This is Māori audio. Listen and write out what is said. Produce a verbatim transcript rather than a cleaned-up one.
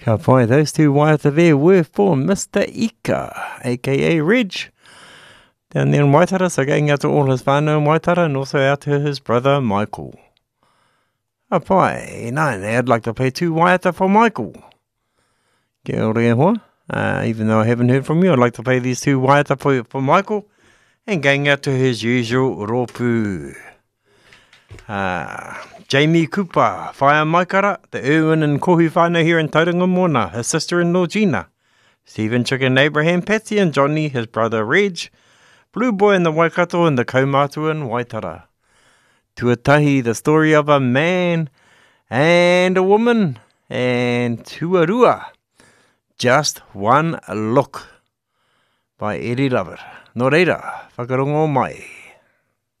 Ka pai, those two waiata there were for Mister Ika, aka Reg, down there in Waitara, so going out to all his whānau in Waitara and also out to his brother Michael. Ka pai, no, I'd like to play two waiata for Michael. Kia ora hoa. Uh, even though I haven't heard from you, I'd like to play these two waiata for, for Michael and going out to his usual ropu. Uh, Jamie Cooper, Whaia Maikara, the Erwin and Kohu whānau here in Tauranga Mona, his sister-in-law Gina, Stephen Chicken Abraham, Patsy and Johnny, his brother Reg, Blue Boy in the Waikato and the Kaumātua in Waitara. Tuatahi, the story of a man and a woman, and Tuarua, Just One Look, by Eddie Lover. Nō reira, whakarongo mai.